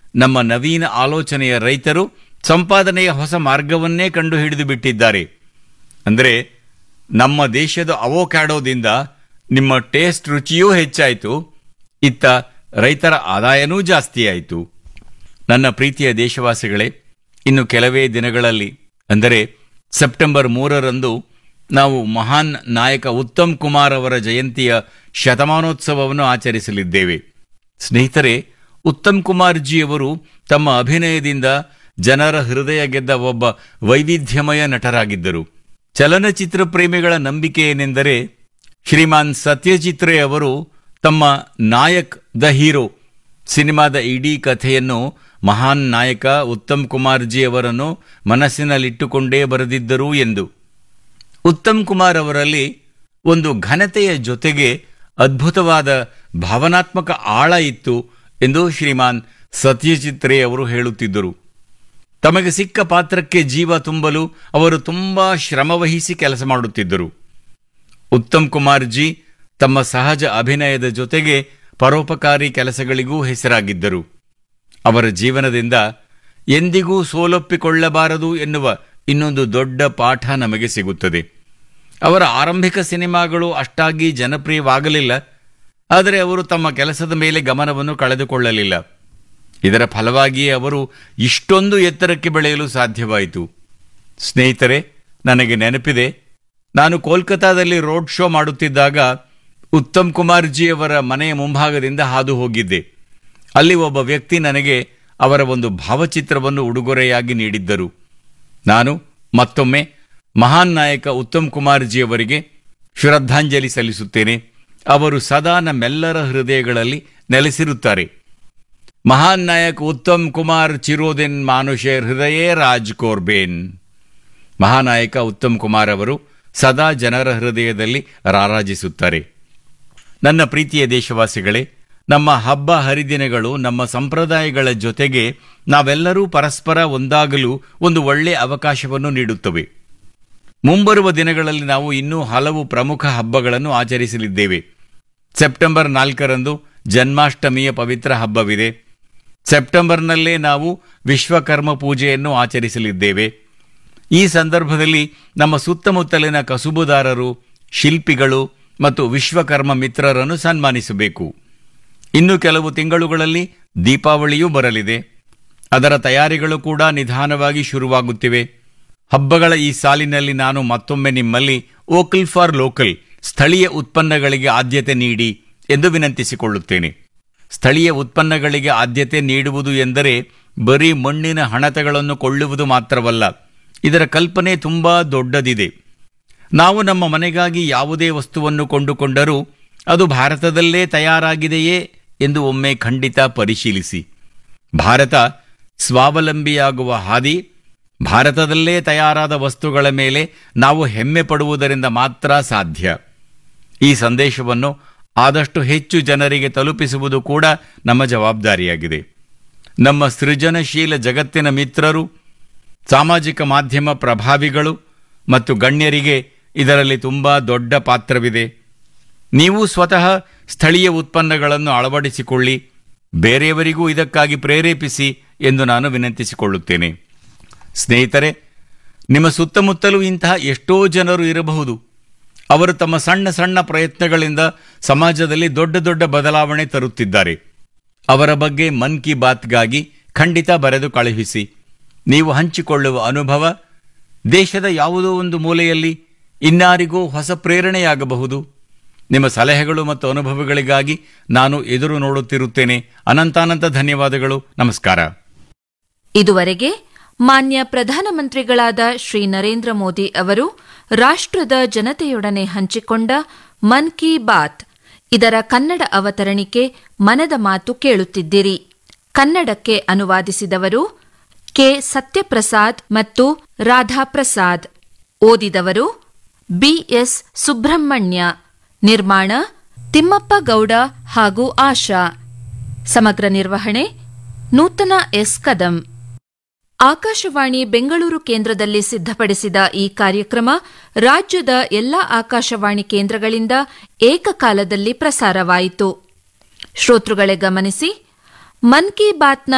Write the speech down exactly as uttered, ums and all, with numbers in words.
ನಮ್ಮ ನವೀನ ಆಲೋಚನೆಯ ರೈತರು ಸಂಪಾದನೆಯ ಹೊಸ ಮಾರ್ಗವನ್ನೇ ಕಂಡು ಹಿಡಿದು ಬಿಟ್ಟಿದ್ದಾರೆ. ಅಂದರೆ ನಮ್ಮ ದೇಶದ ಅವೋಕ್ಯಾಡೋದಿಂದ ನಿಮ್ಮ ಟೇಸ್ಟ್ ರುಚಿಯೂ ಹೆಚ್ಚಾಯಿತು, ಇತ್ತ ರೈತರ ಆದಾಯವೂ ಜಾಸ್ತಿ ಆಯಿತು. ನನ್ನ ಪ್ರೀತಿಯ ದೇಶವಾಸಿಗಳೇ, ಇನ್ನು ಕೆಲವೇ ದಿನಗಳಲ್ಲಿ ಅಂದರೆ ಸೆಪ್ಟೆಂಬರ್ ಮೂರರಂದು ನಾವು ಮಹಾನ್ ನಾಯಕ ಉತ್ತಮ್ ಕುಮಾರ್ ಅವರ ಜಯಂತಿಯ ಶತಮಾನೋತ್ಸವವನ್ನು ಆಚರಿಸಲಿದ್ದೇವೆ. ಸ್ನೇಹಿತರೆ, ಉತ್ತಮ್ ಕುಮಾರ್ ಜಿಯವರು ತಮ್ಮ ಅಭಿನಯದಿಂದ ಜನರ ಹೃದಯ ಗೆದ್ದ ಒಬ್ಬ ವೈವಿಧ್ಯಮಯ ನಟರಾಗಿದ್ದರು. ಚಲನಚಿತ್ರ ಪ್ರೇಮಿಗಳ ನಂಬಿಕೆ ಏನೆಂದರೆ, ಶ್ರೀಮಾನ್ ಸತ್ಯಜಿತ್ ರೇ ಅವರು ತಮ್ಮ ನಾಯಕ್ ದ ಹೀರೋ ಸಿನಿಮಾದ ಇಡೀ ಕಥೆಯನ್ನು ಮಹಾನ್ ನಾಯಕ ಉತ್ತಮ್ ಕುಮಾರ್ ಜಿ ಅವರನ್ನು ಮನಸ್ಸಿನಲ್ಲಿಟ್ಟುಕೊಂಡೇ ಬರೆದಿದ್ದರು ಎಂದು. ಉತ್ತಮ್ ಕುಮಾರ್ ಅವರಲ್ಲಿ ಒಂದು ಘನತೆಯ ಜೊತೆಗೆ ಅದ್ಭುತವಾದ ಭಾವನಾತ್ಮಕ ಆಳ ಇತ್ತು ಎಂದು ಶ್ರೀಮಾನ್ ಸತ್ಯಜಿತ್ ರೇ ಅವರು ಹೇಳುತ್ತಿದ್ದರು. ತಮಗೆ ಸಿಕ್ಕ ಪಾತ್ರಕ್ಕೆ ಜೀವ ತುಂಬಲು ಅವರು ತುಂಬಾ ಶ್ರಮವಹಿಸಿ ಕೆಲಸ ಮಾಡುತ್ತಿದ್ದರು. ಉತ್ತಮ್ ಕುಮಾರ್ ಜಿ ತಮ್ಮ ಸಹಜ ಅಭಿನಯದ ಜೊತೆಗೆ ಪರೋಪಕಾರಿ ಕೆಲಸಗಳಿಗೂ ಹೆಸರಾಗಿದ್ದರು. ಅವರ ಜೀವನದಿಂದ ಎಂದಿಗೂ ಸೋಲೊಪ್ಪಿಕೊಳ್ಳಬಾರದು ಎನ್ನುವ ಇನ್ನೊಂದು ದೊಡ್ಡ ಪಾಠ ನಮಗೆ ಸಿಗುತ್ತದೆ. ಅವರ ಆರಂಭಿಕ ಸಿನಿಮಾಗಳು ಅಷ್ಟಾಗಿ ಜನಪ್ರಿಯವಾಗಲಿಲ್ಲ, ಆದರೆ ಅವರು ತಮ್ಮ ಕೆಲಸದ ಮೇಲೆ ಗಮನವನ್ನು ಕಳೆದುಕೊಳ್ಳಲಿಲ್ಲ. ಇದರ ಫಲವಾಗಿಯೇ ಅವರು ಇಷ್ಟೊಂದು ಎತ್ತರಕ್ಕೆ ಬೆಳೆಯಲು ಸಾಧ್ಯವಾಯಿತು. ಸ್ನೇಹಿತರೆ, ನನಗೆ ನೆನಪಿದೆ, ನಾನು ಕೋಲ್ಕತಾದಲ್ಲಿ ರೋಡ್ ಶೋ ಮಾಡುತ್ತಿದ್ದಾಗ ಉತ್ತಮ್ ಕುಮಾರ್ ಜಿ ಅವರ ಮನೆಯ ಮುಂಭಾಗದಿಂದ ಹಾದು ಹೋಗಿದ್ದೆ. ಅಲ್ಲಿ ಒಬ್ಬ ವ್ಯಕ್ತಿ ನನಗೆ ಅವರ ಒಂದು ಭಾವಚಿತ್ರವನ್ನು ಉಡುಗೊರೆಯಾಗಿ ನೀಡಿದ್ದರು. ನಾನು ಮತ್ತೊಮ್ಮೆ ಮಹಾನ್ ನಾಯಕ ಉತ್ತಮ್ ಕುಮಾರ್ ಜಿ ಅವರಿಗೆ ಶ್ರದ್ಧಾಂಜಲಿ ಸಲ್ಲಿಸುತ್ತೇನೆ. ಅವರು ಸದಾ ನಮ್ಮೆಲ್ಲರ ಹೃದಯಗಳಲ್ಲಿ ನೆಲೆಸಿರುತ್ತಾರೆ. ಮಹಾನ್ ನಾಯಕ ಉತ್ತಮ್ ಕುಮಾರ್ ಚಿರೋದಿನ್ ಮಾನುಷೇರ್ ಹೃದಯೇ ರಾಜ್ ಕೋರ್ಬೇನ್. ಮಹಾನಾಯಕ ಉತ್ತಮ್ ಕುಮಾರ್ ಅವರು ಸದಾ ಜನರ ಹೃದಯದಲ್ಲಿ ರಾರಾಜಿಸುತ್ತಾರೆ. ನನ್ನ ಪ್ರೀತಿಯ ದೇಶವಾಸಿಗಳೇ, ನಮ್ಮ ಹಬ್ಬ ಹರಿದಿನಗಳು ನಮ್ಮ ಸಂಪ್ರದಾಯಗಳ ಜೊತೆಗೆ ನಾವೆಲ್ಲರೂ ಪರಸ್ಪರ ಒಂದಾಗಲು ಒಂದು ಒಳ್ಳೆಯ ಅವಕಾಶವನ್ನು ನೀಡುತ್ತವೆ. ಮುಂಬರುವ ದಿನಗಳಲ್ಲಿ ನಾವು ಇನ್ನೂ ಹಲವು ಪ್ರಮುಖ ಹಬ್ಬಗಳನ್ನು ಆಚರಿಸಲಿದ್ದೇವೆ. ಸೆಪ್ಟೆಂಬರ್ ನಾಲ್ಕರಂದು ಜನ್ಮಾಷ್ಟಮಿಯ ಪವಿತ್ರ ಹಬ್ಬವಿದೆ. ಸೆಪ್ಟೆಂಬರ್ನಲ್ಲೇ ನಾವು ವಿಶ್ವಕರ್ಮ ಪೂಜೆಯನ್ನು ಆಚರಿಸಲಿದ್ದೇವೆ. ಈ ಸಂದರ್ಭದಲ್ಲಿ ನಮ್ಮ ಸುತ್ತಮುತ್ತಲಿನ ಕಸುಬುದಾರರು, ಶಿಲ್ಪಿಗಳು ಮತ್ತು ವಿಶ್ವಕರ್ಮ ಮಿತ್ರರನ್ನು ಸನ್ಮಾನಿಸಬೇಕು. ಇನ್ನು ಕೆಲವು ತಿಂಗಳುಗಳಲ್ಲಿ ದೀಪಾವಳಿಯೂ ಬರಲಿದೆ. ಅದರ ತಯಾರಿಗಳು ಕೂಡ ನಿಧಾನವಾಗಿ ಶುರುವಾಗುತ್ತಿವೆ. ಹಬ್ಬಗಳ ಈ ಸಾಲಿನಲ್ಲಿ ನಾನು ಮತ್ತೊಮ್ಮೆ ನಿಮ್ಮಲ್ಲಿ ವೋಕಲ್ ಫಾರ್ ಲೋಕಲ್, ಸ್ಥಳೀಯ ಉತ್ಪನ್ನಗಳಿಗೆ ಆದ್ಯತೆ ನೀಡಿ ಎಂದು ವಿನಂತಿಸಿಕೊಳ್ಳುತ್ತೇನೆ. ಸ್ಥಳೀಯ ಉತ್ಪನ್ನಗಳಿಗೆ ಆದ್ಯತೆ ನೀಡುವುದು ಎಂದರೆ ಬರೀ ಮಣ್ಣಿನ ಹಣತೆಗಳನ್ನು ಕೊಳ್ಳುವುದು ಮಾತ್ರವಲ್ಲ. ಇದರ ಕಲ್ಪನೆ ತುಂಬಾ ದೊಡ್ಡದಿದೆ. ನಾವು ನಮ್ಮ ಮನೆಗಾಗಿ ಯಾವುದೇ ವಸ್ತುವನ್ನು ಕೊಂಡುಕೊಂಡರೂ ಅದು ಭಾರತದಲ್ಲೇ ತಯಾರಾಗಿದೆಯೇ ಎಂದು ಒಮ್ಮೆ ಖಂಡಿತ ಪರಿಶೀಲಿಸಿ. ಭಾರತ ಸ್ವಾವಲಂಬಿಯಾಗುವ ಹಾದಿ ಭಾರತದಲ್ಲೇ ತಯಾರಾದ ವಸ್ತುಗಳ ಮೇಲೆ ನಾವು ಹೆಮ್ಮೆ ಪಡುವುದರಿಂದ ಮಾತ್ರ ಸಾಧ್ಯ. ಈ ಸಂದೇಶವನ್ನು ಆದಷ್ಟು ಹೆಚ್ಚು ಜನರಿಗೆ ತಲುಪಿಸುವುದು ಕೂಡ ನಮ್ಮ ಜವಾಬ್ದಾರಿಯಾಗಿದೆ. ನಮ್ಮ ಸೃಜನಶೀಲ ಜಗತ್ತಿನ ಮಿತ್ರರು, ಸಾಮಾಜಿಕ ಮಾಧ್ಯಮ ಪ್ರಭಾವಿಗಳು ಮತ್ತು ಗಣ್ಯರಿಗೆ ಇದರಲ್ಲಿ ತುಂಬಾ ದೊಡ್ಡ ಪಾತ್ರವಿದೆ. ನೀವು ಸ್ವತಃ ಸ್ಥಳೀಯ ಉತ್ಪನ್ನಗಳನ್ನು ಅಳವಡಿಸಿಕೊಳ್ಳಿ, ಬೇರೆಯವರಿಗೂ ಇದಕ್ಕಾಗಿ ಪ್ರೇರೇಪಿಸಿ ಎಂದು ನಾನು ವಿನಂತಿಸಿಕೊಳ್ಳುತ್ತೇನೆ. ಸ್ನೇಹಿತರೆ, ನಿಮ್ಮ ಸುತ್ತಮುತ್ತಲೂ ಇಂತಹ ಎಷ್ಟೋ ಜನರು ಇರಬಹುದು. ಅವರು ತಮ್ಮ ಸಣ್ಣ ಸಣ್ಣ ಪ್ರಯತ್ನಗಳಿಂದ ಸಮಾಜದಲ್ಲಿ ದೊಡ್ಡ ದೊಡ್ಡ ಬದಲಾವಣೆ ತರುತ್ತಿದ್ದಾರೆ. ಅವರ ಬಗ್ಗೆ ಮನ್ ಕಿ ಬಾತ್ಗಾಗಿ ಖಂಡಿತ ಬರೆದು ಕಳುಹಿಸಿ. ನೀವು ಹಂಚಿಕೊಳ್ಳುವ ಅನುಭವ ದೇಶದ ಯಾವುದೋ ಒಂದು ಮೂಲೆಯಲ್ಲಿ ಇನ್ನಾರಿಗೂ ಹೊಸ ಪ್ರೇರಣೆಯಾಗಬಹುದು. ನಿಮ್ಮ ಸಲಹೆಗಳು ಮತ್ತು ಅನುಭವಗಳಿಗಾಗಿ ನಾನು ಎದುರು ನೋಡುತ್ತಿರುತ್ತೇನೆ. ಅನಂತಾನಂತ ಧನ್ಯವಾದಗಳು. ನಮಸ್ಕಾರ. ಇದುವರೆಗೆ ಮಾನ್ಯ ಪ್ರಧಾನಮಂತ್ರಿಗಳಾದ ಶ್ರೀ ನರೇಂದ್ರ ಮೋದಿ ಅವರು ರಾಷ್ಟ್ರದ ಜನತೆಯೊಡನೆ ಹಂಚಿಕೊಂಡ ಮನ್ ಕಿ ಬಾತ್ ಇದರ ಕನ್ನಡ ಅವತರಣಿಕೆ ಮನದ ಮಾತು ಕೇಳುತ್ತಿದ್ದಿರಿ. ಕನ್ನಡಕ್ಕೆ ಅನುವಾದಿಸಿದವರು ಕೆ ಸತ್ಯಪ್ರಸಾದ್ ಮತ್ತು ರಾಧಾಪ್ರಸಾದ್. ಓದಿದವರು ಬಿಎಸ್ ಸುಬ್ರಹ್ಮಣ್ಯ. ನಿರ್ಮಾಣ ತಿಮ್ಮಪ್ಪ ಗೌಡ ಹಾಗೂ ಆಶಾ. ಸಮಗ್ರ ನಿರ್ವಹಣೆ ನೂತನ ಎಸ್ ಕದಂ. ಆಕಾಶವಾಣಿ ಬೆಂಗಳೂರು ಕೇಂದ್ರದಲ್ಲಿ ಸಿದ್ಧಪಡಿಸಿದ ಈ ಕಾರ್ಯಕ್ರಮ ರಾಜ್ಯದ ಎಲ್ಲಾ ಆಕಾಶವಾಣಿ ಕೇಂದ್ರಗಳಿಂದ ಏಕಕಾಲದಲ್ಲಿ ಪ್ರಸಾರವಾಯಿತು. ಶ್ರೋತೃಗಳೇ ಗಮನಿಸಿ, ಮನ್ ಕಿ ಬಾತ್ನ